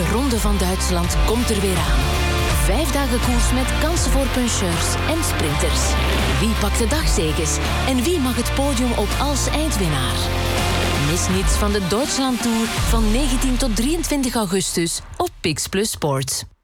De Ronde van Duitsland komt er weer aan. 5 dagen koers met kansen voor puncheurs en sprinters. Wie pakt de dagzegers en wie mag het podium op als eindwinnaar? Mis niets van de Deutschland Tour van 19 tot 23 augustus op Pix Plus Sport.